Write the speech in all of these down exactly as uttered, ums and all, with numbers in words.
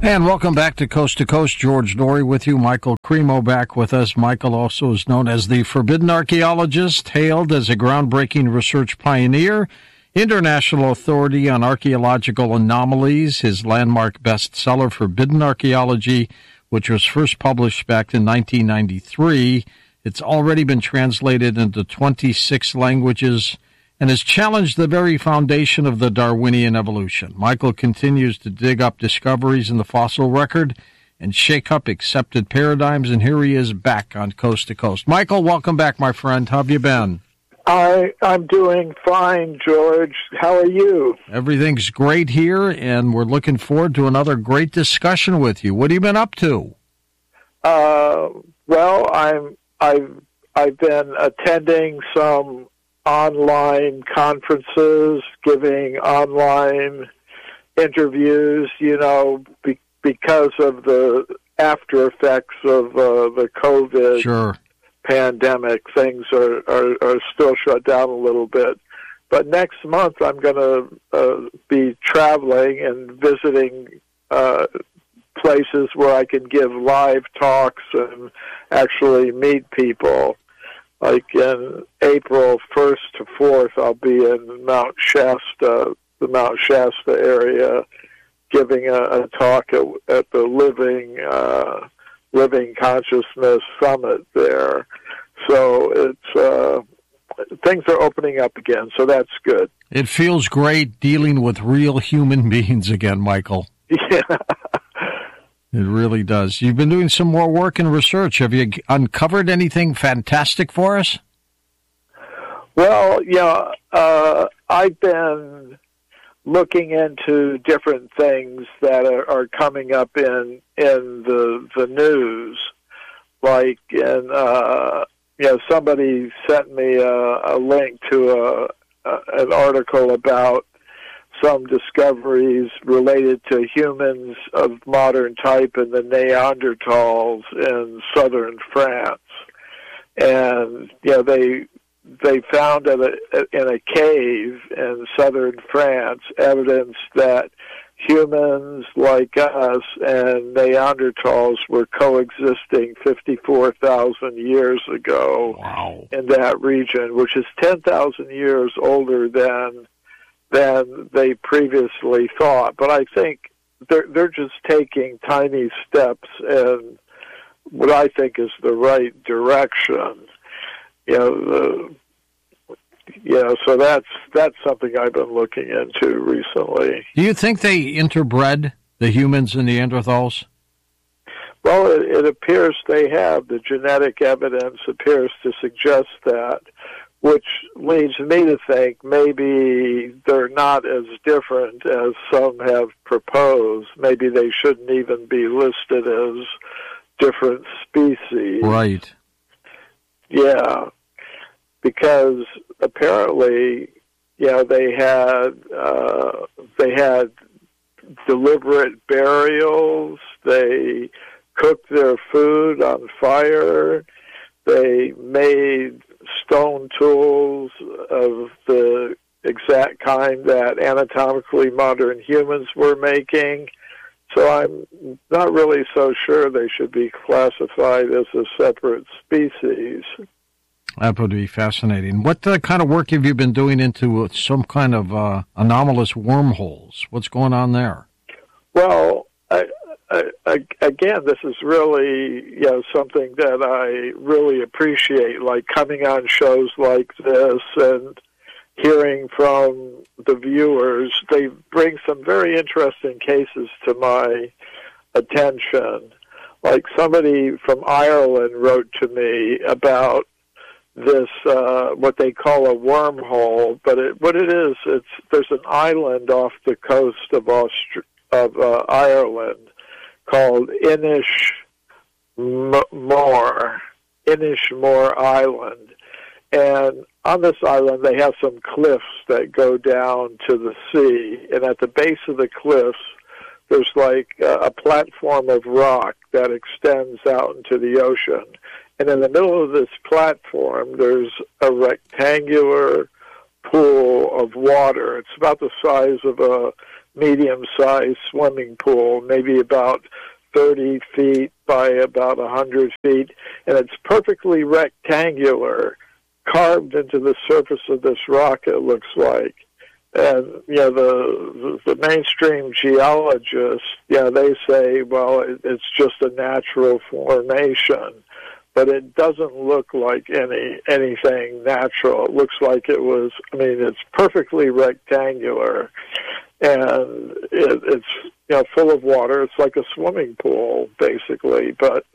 And welcome back to Coast to Coast. George Noory with you. Michael Cremo back with us. Michael also is known as the Forbidden Archaeologist, hailed as a groundbreaking research pioneer, international authority on archaeological anomalies. His landmark bestseller, Forbidden Archaeology, which was first published back in nineteen ninety-three. It's already been translated into twenty-six languages and has challenged the very foundation of the Darwinian evolution. Michael continues to dig up discoveries in the fossil record and shake up accepted paradigms, and here he is back on Coast to Coast. Michael, welcome back, my friend. How have you been? I, I'm doing fine, George. How are you? Everything's great here, and we're looking forward to another great discussion with you. What have you been up to? Uh, well, I'm, I've, I've been attending some online conferences, giving online interviews, you know, be, because of the after effects of uh, the COVID sure. pandemic. Things are, are, are still shut down a little bit. But next month I'm going to uh, be traveling and visiting uh, places where I can give live talks and actually meet people. Like in April first to fourth, I'll be in Mount Shasta, the Mount Shasta area, giving a, a talk at, at the Living uh, Living Consciousness Summit there. So it's uh, things are opening up again, so that's good. It feels great dealing with real human beings again, Michael. Yeah. It really does. You've been doing some more work and research. Have you uncovered anything fantastic for us? Well, yeah, uh, I've been looking into different things that are, are coming up in in the the news. Like, in, uh, you know, somebody sent me a, a link to a, a an article about some discoveries related to humans of modern type and the Neanderthals in southern France. And, you know, they they found in a, in a cave in southern France evidence that humans like us and Neanderthals were coexisting fifty-four thousand years ago. Wow. In that region, which is ten thousand years older than than they previously thought. But I think they're they're just taking tiny steps in what I think is the right direction. You know, the, you know, so that's that's something I've been looking into recently. Do you think they interbred the humans and Neanderthals? Well, it, it appears they have. The genetic evidence appears to suggest that, which leads me to think maybe they're not as different as some have proposed. Maybe they shouldn't even be listed as different species. Right. Yeah, because apparently, you know, they had uh, they had deliberate burials. They cooked their food on fire. They made stone tools of the exact kind that anatomically modern humans were making. So I'm not really so sure they should be classified as a separate species. That would be fascinating. What uh, kind of work have you been doing into some kind of uh, anomalous wormholes? What's going on there? Well, I, I, I, again, this is really, you know, something that I really appreciate, like coming on shows like this and hearing from the viewers. They bring some very interesting cases to my attention. Like somebody from Ireland wrote to me about this, uh, what they call a wormhole, but it, what it is, it's there's an island off the coast of Aust- of uh, Ireland called Inishmore, Inishmore Island. And on this island, they have some cliffs that go down to the sea. And at the base of the cliffs, there's like a platform of rock that extends out into the ocean. And in the middle of this platform, there's a rectangular pool of water. It's about the size of a medium-sized swimming pool, maybe about thirty feet by about one hundred feet, and it's perfectly rectangular, carved into the surface of this rock, it looks like. And, you know, the, the mainstream geologists, yeah, they say, well, it, it's just a natural formation. But it doesn't look like any anything natural. It looks like it was, I mean, it's perfectly rectangular, and it, it's, you know, full of water. It's like a swimming pool, basically. But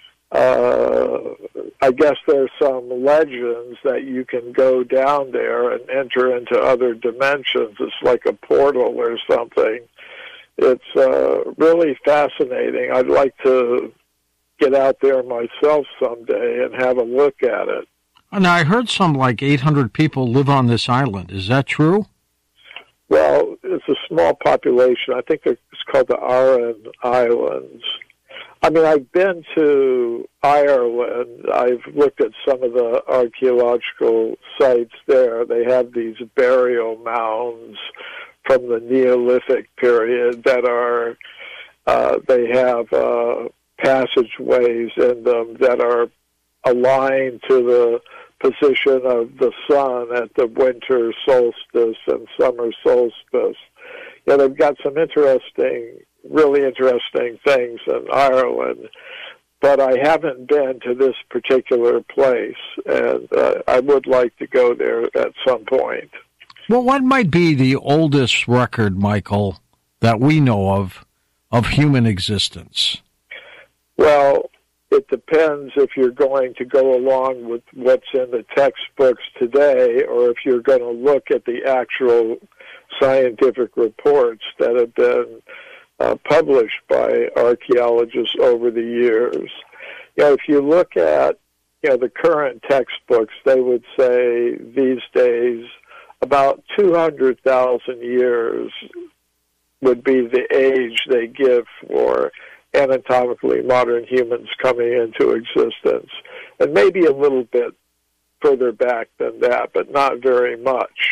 uh, I guess there's some legends that you can go down there and enter into other dimensions. It's like a portal or something. It's uh, really fascinating. I'd like to get out there myself someday and have a look at it. And I heard some like eight hundred people live on this island. Is that true? Well, it's a small population. I think it's called the Aran Islands. I mean, I've been to Ireland. I've looked at some of the archaeological sites there. They have these burial mounds from the Neolithic period that are, uh, they have uh, passageways in them that are aligned to the position of the sun at the winter solstice and summer solstice. Yeah, they've got some interesting, really interesting things in Ireland, but I haven't been to this particular place, and uh, I would like to go there at some point. Well, what might be the oldest record, Michael, that we know of, of human existence? Well, it depends if you're going to go along with what's in the textbooks today, or if you're going to look at the actual scientific reports that have been uh, published by archaeologists over the years. You know, if you look at, you know, the current textbooks, they would say these days about two hundred thousand years would be the age they give for anatomically modern humans coming into existence, and maybe a little bit further back than that, but not very much.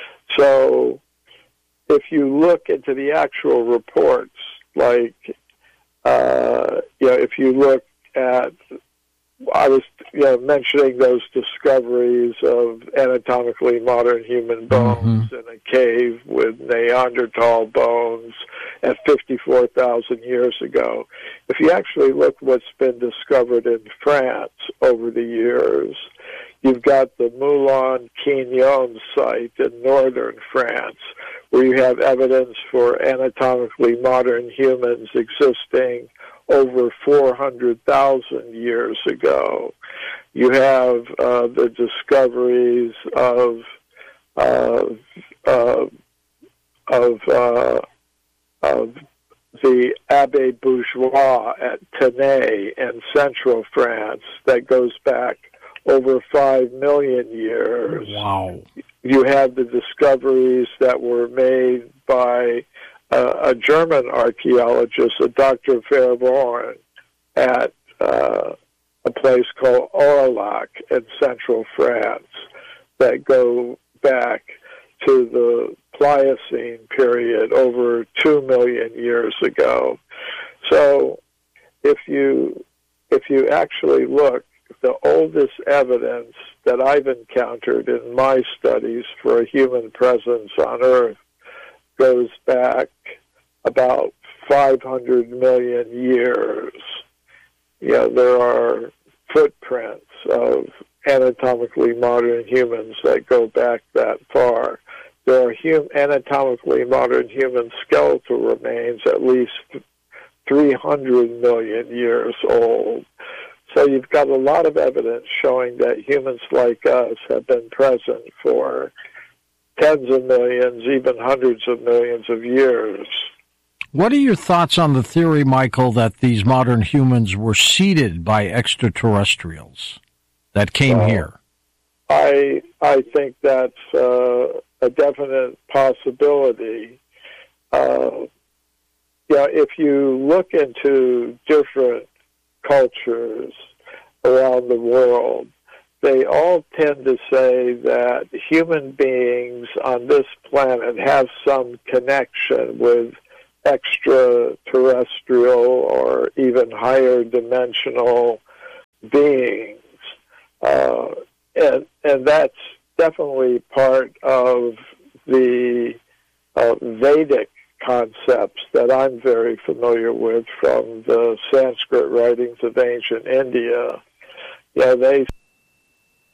So if you look into the actual reports, like, uh, you know, if you look at, I was, you know, mentioning those discoveries of anatomically modern human bones mm-hmm. in a cave with Neanderthal bones at fifty-four thousand years ago. If you actually look what's been discovered in France over the years, you've got the Moulin-Quignon site in northern France, where you have evidence for anatomically modern humans existing over four hundred thousand years ago. You have uh, the discoveries of uh, uh, of uh, of the Abbé Bourgeois at Tenay in central France that goes back over five million years. Wow. You have the discoveries that were made by uh, a German archaeologist, a Doctor Verworn, at uh, a place called Aurillac in central France that go back to the Pliocene period over two million years ago. So if you if you actually look, the oldest evidence that I've encountered in my studies for a human presence on Earth goes back about five hundred million years. You know, there are footprints of anatomically modern humans that go back that far. There are hum- anatomically modern human skeletal remains at least three hundred million years old. So you've got a lot of evidence showing that humans like us have been present for tens of millions, even hundreds of millions of years. What are your thoughts on the theory, Michael, that these modern humans were seeded by extraterrestrials that came well, here? I I think that's uh, a definite possibility. Uh, yeah, if you look into different cultures around the world, they all tend to say that human beings on this planet have some connection with extraterrestrial or even higher dimensional beings. Uh, and, and that's definitely part of the uh, Vedic concepts that I'm very familiar with from the Sanskrit writings of ancient India. Yeah, they